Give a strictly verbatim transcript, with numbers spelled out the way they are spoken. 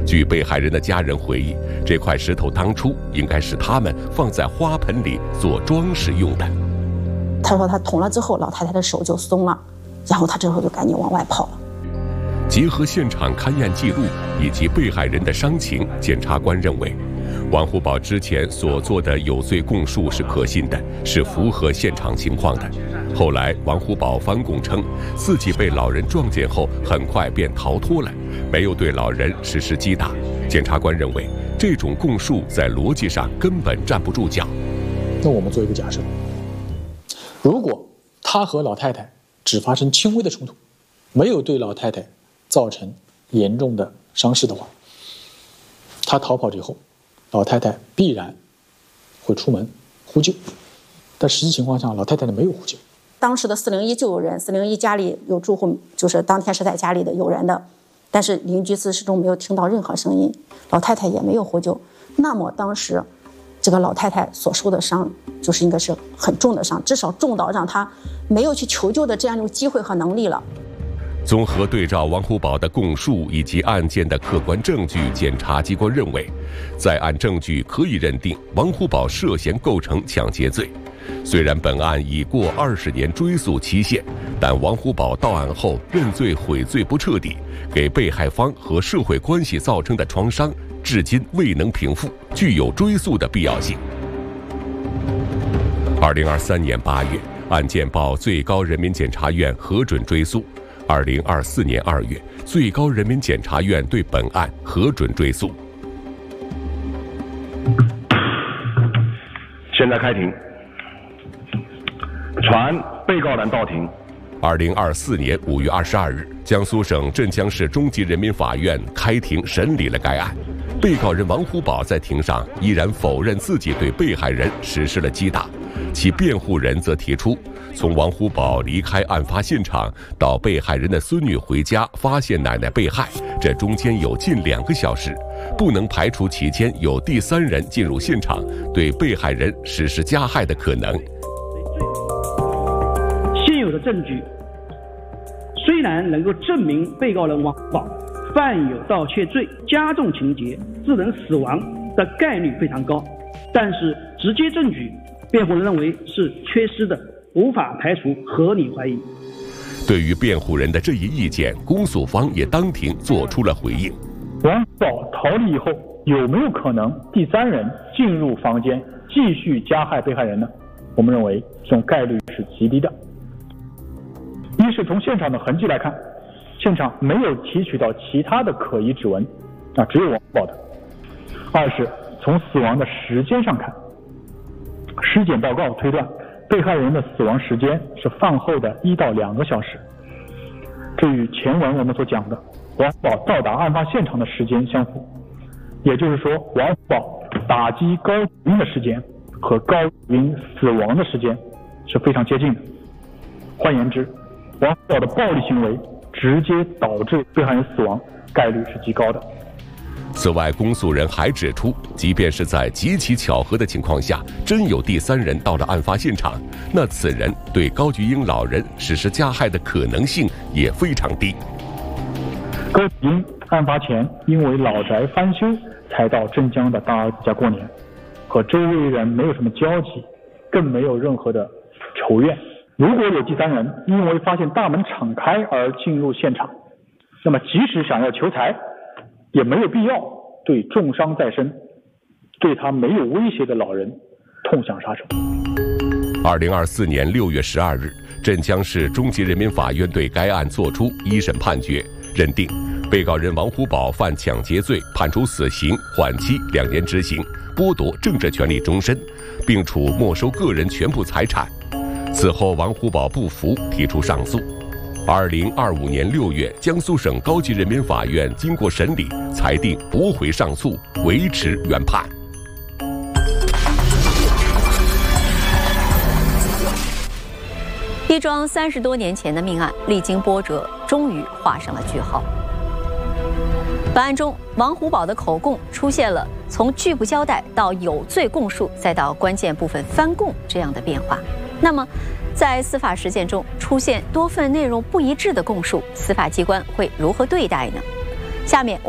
据被害人的家人回忆，这块石头当初应该是他们放在花盆里做装饰用的。 他说他捅了之后，老太太的手就松了，然后他这时候就赶紧往外跑了。 结合现场勘验记录以及被害人的伤情，检察官认为，王虎宝之前所做的有罪供述是可信的，是符合现场情况的。后来，王虎宝翻供称，自己被老人撞见后，很快便逃脱了，没有对老人实施击打。检察官认为，这种供述在逻辑上根本站不住脚。 那我们做一个假设，如果他和老太太只发生轻微的冲突，没有对老太太造成严重的伤势的话，他逃跑之后，老太太必然会出门呼救，但实际情况下，老太太呢没有呼救。 当时的四零一就有人，四零一家里有住户，就是当天是在家里的有人的，但是邻居自始终没有听到任何声音，老太太也没有呼救。那么当时这个老太太所受的伤，就是应该是很重的伤，至少重到让她没有去求救的这样一种机会和能力了。 综合对照王虎宝的供述以及案件的客观证据，检察机关认为，在案证据可以认定王虎宝涉嫌构成抢劫罪。虽然本案已过二十年追诉期限，但王虎宝到案后认罪悔罪不彻底，给被害方和社会关系造成的创伤至今未能平复，具有追诉的必要性。二零二三年八月，案件报最高人民检察院核准追诉。二零二四年二月，最高人民检察院对本案核准追诉。 现在开庭，传被告人到庭。 二零二四年五月二十二日，江苏省镇江市中级人民法院开庭审理了该案。被告人王虎宝在庭上依然否认自己对被害人实施了击打，其辩护人则提出，从王虎宝离开案发现场到被害人的孙女回家发现奶奶被害，这中间有近两个小时，不能排除期间有第三人进入现场对被害人实施加害的可能。 现有的证据虽然能够证明被告人王虎宝犯有盗窃罪，加重情节致人死亡的概率非常高，但是直接证据辩护人认为是缺失的，无法排除合理怀疑。 对于辩护人的这一意见，公诉方也当庭作出了回应。 王虎宝逃离以后，有没有可能第三人进入房间继续加害被害人呢？我们认为这种概率是极低的。一是从现场的痕迹来看，现场没有提取到其他的可疑指纹，啊，只有王虎宝的。二是从死亡的时间上看，尸检报告推断被害人的死亡时间是饭后的一到两个小时，这与前文我们所讲的王虎宝到达案发现场的时间相符，也就是说，王虎宝打击高玉英的时间和高玉英死亡的时间是非常接近的。换言之，王虎宝的暴力行为直接导致被害人死亡概率是极高的。 此外，公诉人还指出，即便是在极其巧合的情况下，真有第三人到了案发现场，那此人对高菊英老人实施加害的可能性也非常低。 高菊英案发前因为老宅翻修才到镇江的大儿子家过年，和周围人没有什么交集，更没有任何的仇怨。如果有第三人因为发现大门敞开而进入现场，那么即使想要求财，也没有必要对重伤在身、对他没有威胁的老人痛下杀手。 二零二四年六月十二日，镇江市中级人民法院对该案作出一审判决，认定被告人王虎宝犯抢劫罪，判处死刑，缓期两年执行，剥夺政治权利终身，并处没收个人全部财产。此后，王虎宝不服，提出上诉。二零二五年六月，江苏省高级人民法院经过审理，裁定驳回上诉，维持原判。 一桩三十多年前的命案，历经波折，终于画上了句号。本案中，王虎宝的口供出现了从拒不交代到有罪供述，再到关键部分翻供这样的变化。那么，在司法实践中出现多份内容不一致的供述，司法机关会如何对待呢？下面